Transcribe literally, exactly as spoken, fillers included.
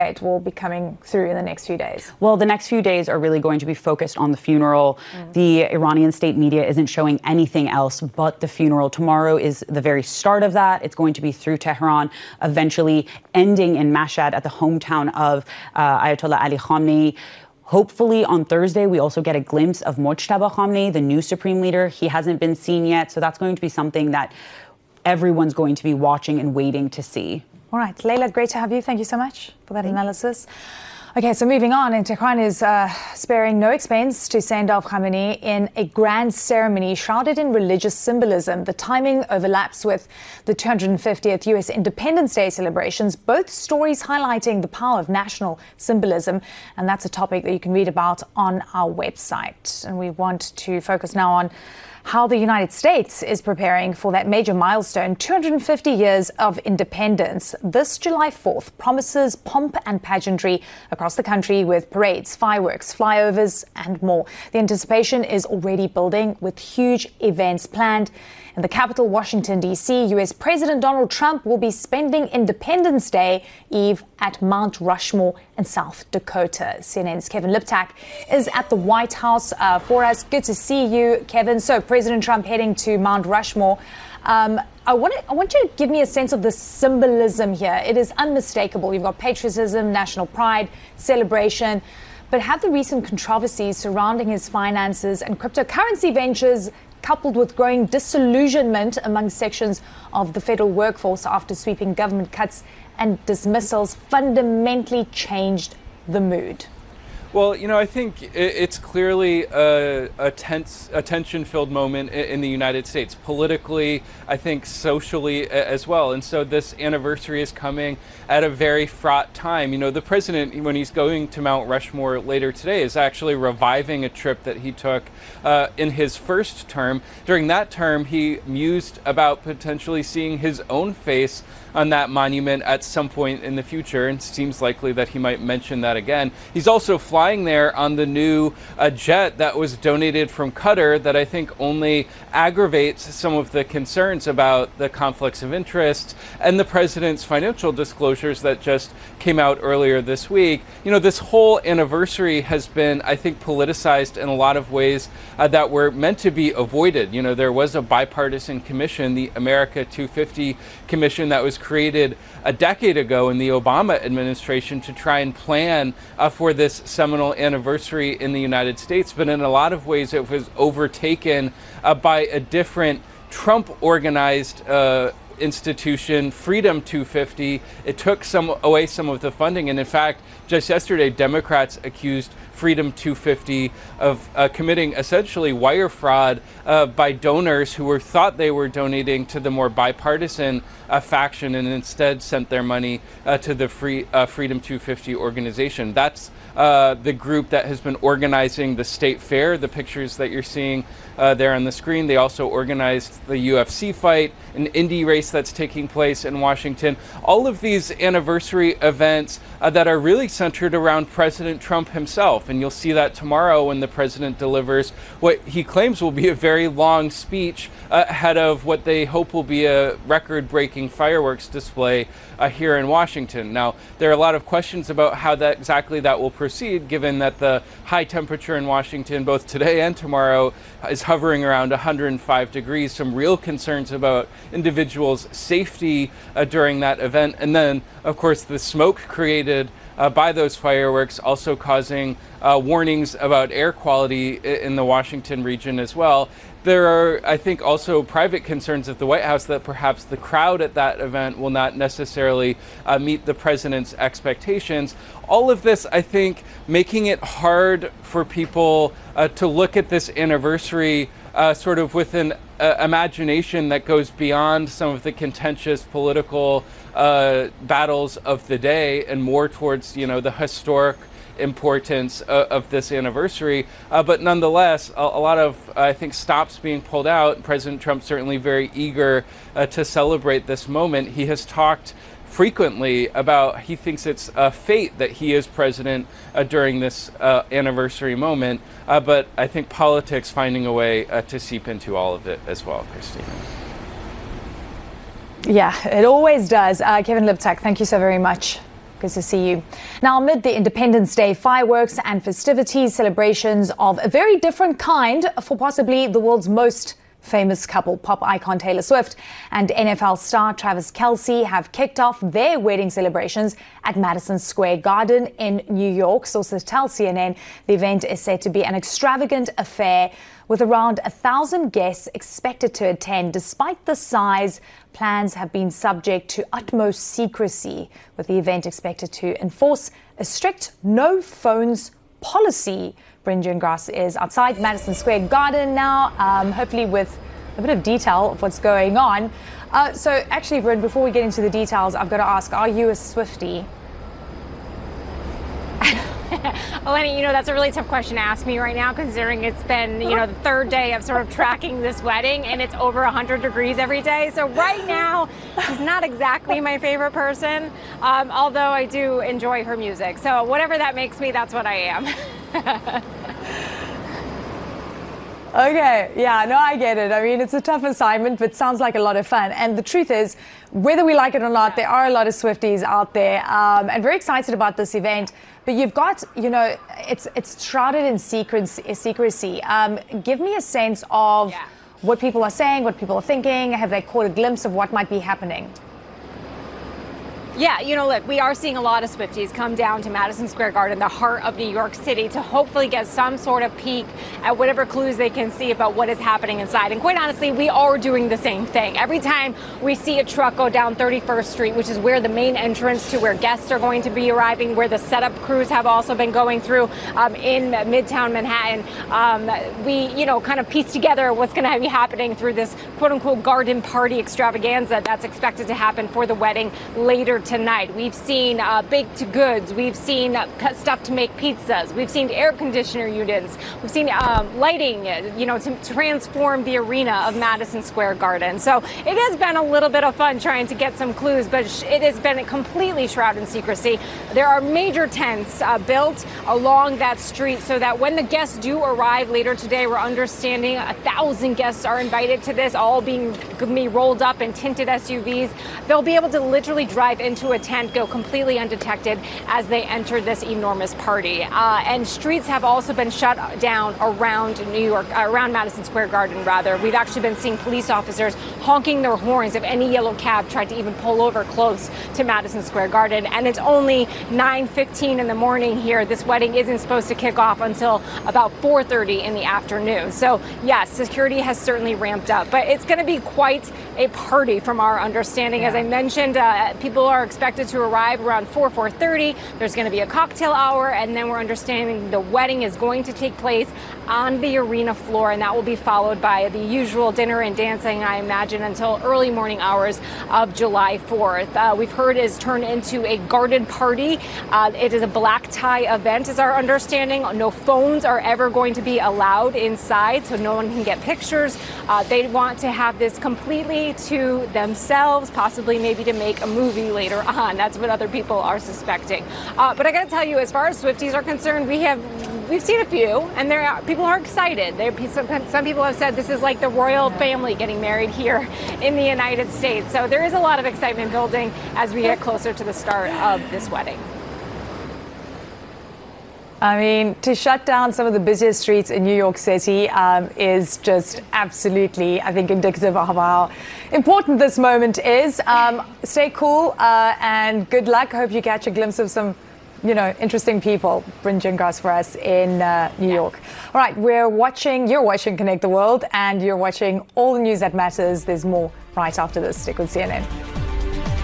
will be coming through in the next few days? Well, the next few days are really going to be focused on the funeral. Mm. The Iranian state media isn't showing anything else but the funeral. Tomorrow is the very start of that. It's going to be through Tehran, eventually ending in Mashhad at the hometown of uh, Ayatollah Ali Khamenei. Hopefully on Thursday, we also get a glimpse of Mojtaba Khamenei, the new supreme leader. He hasn't been seen yet. So that's going to be something that everyone's going to be watching and waiting to see. All right, Leila, great to have you. Thank you so much for that analysis. Okay, so moving on, and Tehran is uh, sparing no expense to send off Khamenei in a grand ceremony shrouded in religious symbolism. The timing overlaps with the two hundred fiftieth U S Independence Day celebrations, both stories highlighting the power of national symbolism. And that's a topic that you can read about on our website. And we want to focus now on how the United States is preparing for that major milestone, two hundred fifty years of independence. This July fourth promises pomp and pageantry across the country with parades, fireworks, flyovers, and more. The anticipation is already building with huge events planned. In the capital, Washington, D C, U S President Donald Trump will be spending Independence Day Eve at Mount Rushmore in South Dakota. C N N's Kevin Liptak is at the White House uh, for us. Good to see you, Kevin. So President Trump heading to Mount Rushmore. Um, I want, to, I want you to give me a sense of the symbolism here. It is unmistakable. You've got patriotism, national pride, celebration. But have the recent controversies surrounding his finances and cryptocurrency ventures, coupled with growing disillusionment among sections of the federal workforce after sweeping government cuts and dismissals, fundamentally changed the mood? Well, you know, I think it's clearly a, a tense, a tension-filled moment in the United States, politically, I think socially as well. And so this anniversary is coming at a very fraught time. You know, the president, when he's going to Mount Rushmore later today, is actually reviving a trip that he took uh, in his first term. During that term, he mused about potentially seeing his own face on that monument at some point in the future, and it seems likely that he might mention that again. He's also flying there on the new uh, jet that was donated from Qatar that I think only aggravates some of the concerns about the conflicts of interest and the president's financial disclosures that just came out earlier this week. You know, this whole anniversary has been, I think, politicized in a lot of ways uh, that were meant to be avoided. You know, there was a bipartisan commission, the America two fifty Commission, that was created a decade ago in the Obama administration to try and plan uh, for this seminal anniversary in the United States. But in a lot of ways, it was overtaken uh, by a different Trump-organized uh, institution, Freedom two fifty. It took some away some of the funding. And in fact, just yesterday, Democrats accused Freedom two fifty of uh, committing essentially wire fraud uh, by donors who were thought they were donating to the more bipartisan uh, faction and instead sent their money uh, to the free uh, Freedom two fifty organization. That's uh, the group that has been organizing the state fair, the pictures that you're seeing uh, there on the screen. They also organized the U F C fight, an Indy race that's taking place in Washington. All of these anniversary events uh, that are really centered around President Trump himself. And you'll see that tomorrow when the president delivers what he claims will be a very long speech uh, ahead of what they hope will be a record-breaking fireworks display uh, here in Washington. Now, there are a lot of questions about how that exactly that will proceed, given that the high temperature in Washington, both today and tomorrow, is hovering around one hundred five degrees. Some real concerns about individuals' safety uh, during that event. And then, of course, the smoke created Uh, by those fireworks also causing uh, warnings about air quality in the Washington region as well. There are, I think, also private concerns at the White House that perhaps the crowd at that event will not necessarily uh, meet the president's expectations. All of this, I think, making it hard for people uh, to look at this anniversary uh, sort of with an uh, imagination that goes beyond some of the contentious political uh, battles of the day and more towards, you know, the historic importance uh, of this anniversary. Uh, but nonetheless, a, a lot of, uh, I think, stops being pulled out. President Trump certainly very eager uh, to celebrate this moment. He has talked frequently about he thinks it's a fate that he is president uh, during this uh, anniversary moment. Uh, but I think politics finding a way uh, to seep into all of it as well, Christina. Yeah, it always does. Uh, Kevin Liptak, thank you so very much. Good to see you. Now, amid the Independence Day fireworks and festivities, celebrations of a very different kind for possibly the world's most famous couple, pop icon Taylor Swift and N F L star Travis Kelce have kicked off their wedding celebrations at Madison Square Garden in New York. Sources tell C N N the event is said to be an extravagant affair with around a thousand guests expected to attend. Despite the size, plans have been subject to utmost secrecy, with the event expected to enforce a strict no phones policy. Bryn Gingras is outside Madison Square Garden now, um, hopefully with a bit of detail of what's going on. Uh, so actually, Bryn, before we get into the details, I've got to ask, are you a Swiftie? Eleni, you know, that's a really tough question to ask me right now, considering it's been, you know, the third day of sort of tracking this wedding, and it's over one hundred degrees every day. So right now, she's not exactly my favorite person, um, although I do enjoy her music. So whatever that makes me, that's what I am. Okay, yeah, no, I get it. I mean, it's a tough assignment, but sounds like a lot of fun. And the truth is, whether we like it or not, there are a lot of Swifties out there, um, and very excited about this event. But you've got, you know, it's it's shrouded in secrecy. secrecy. Um, give me a sense of yeah. what people are saying, what people are thinking. Have they caught a glimpse of what might be happening? Yeah, you know, look, we are seeing a lot of Swifties come down to Madison Square Garden, the heart of New York City, to hopefully get some sort of peek at whatever clues they can see about what is happening inside. And quite honestly, we are doing the same thing. Every time we see a truck go down thirty-first street, which is where the main entrance to where guests are going to be arriving, where the setup crews have also been going through um, in Midtown Manhattan, um, we, you know, kind of piece together what's going to be happening through this quote-unquote garden party extravaganza that's expected to happen for the wedding later tonight. We've seen uh, baked goods. We've seen uh, stuff to make pizzas. We've seen air conditioner units. We've seen um, lighting, you know, to transform the arena of Madison Square Garden. So it has been a little bit of fun trying to get some clues, but it has been completely shrouded in secrecy. There are major tents uh, built along that street so that when the guests do arrive later today, we're understanding a thousand guests are invited to this, all being, being rolled up in tinted S U Vs. They'll be able to literally drive in into a tent, go completely undetected as they enter this enormous party. Uh, and streets have also been shut down around New York, uh, around Madison Square Garden, rather. We've actually been seeing police officers honking their horns if any yellow cab tried to even pull over close to Madison Square Garden. And it's only nine fifteen in the morning here. This wedding isn't supposed to kick off until about four thirty in the afternoon. So yes, security has certainly ramped up, but it's going to be quite a party from our understanding. Yeah. As I mentioned, uh, people are expected to arrive around four, four thirty. There's going to be a cocktail hour, and then we're understanding the wedding is going to take place on the arena floor, and that will be followed by the usual dinner and dancing, I imagine, until early morning hours of July fourth. Uh, we've heard is turned into a garden party. Uh, it is a black tie event, is our understanding. No phones are ever going to be allowed inside, so no one can get pictures. Uh, they want to have this completely to themselves, possibly maybe to make a movie later on. That's what other people are suspecting. Uh, but I got to tell you, as far as Swifties are concerned, we have we've seen a few, and there are, people are excited. There, some, some people have said this is like the royal family getting married here in the United States. So there is a lot of excitement building as we get closer to the start of this wedding. I mean, to shut down some of the busiest streets in New York City um, is just absolutely, I think, indicative of how important this moment is. Um, stay cool uh, and good luck. Hope you catch a glimpse of some, you know, interesting people. Bryn Gingras for us in uh, New yes. York. All right, we're watching, you're watching Connect the World, and you're watching all the news that matters. There's more right after this. Stick with C N N.